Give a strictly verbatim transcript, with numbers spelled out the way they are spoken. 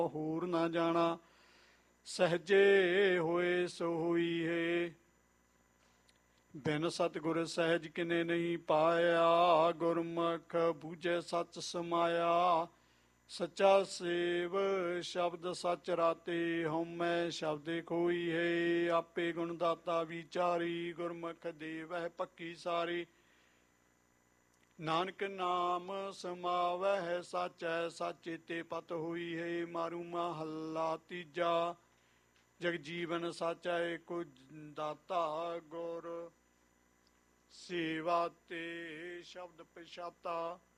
ਹੋਰ ਨਾ ਜਾਣਾ, ਸਹਜੇ ਹੋਏ ਸੋ ਹੋਈ ਹੈ। ਬਿਨ ਸਤਿਗੁਰ ਸਹਿਜ ਕਿਨੇ ਨਹੀਂ ਪਾਇਆ, ਗੁਰਮੁਖ ਬੂਝੈ ਸੱਚ ਸਮਾਇਆ। ਸੱਚਾ ਸੇਵ ਸ਼ਬਦ ਸੱਚ ਰਾਤੇ, ਹਉਮੈ ਸ਼ਬਦ ਖੋਈ ਹੈ। ਆਪੇ ਗੁਣ ਦਾਤਾ ਵਿਚਾਰੀ, ਗੁਰਮੁਖ ਦੇਵੈ ਪੱਕੀ ਸਾਰੀ। ਨਾਨਕ ਨਾਮ ਸਮਾਵਹਿ ਸਾਚੈ, ਸਾਚੇ ਤੇ ਪਤ ਹੋਈ ਹੈ। ਮਾਰੂ ਮਹੱਲਾ ਤੀਜਾ। ਜਗਜੀਵਨ ਸਾਚਾ ਏਕੋ ਦਾਤਾ, ਗੁਰ ਸੇਵਾ ਤੇ ਸ਼ਬਦ ਪਛਾਤਾ।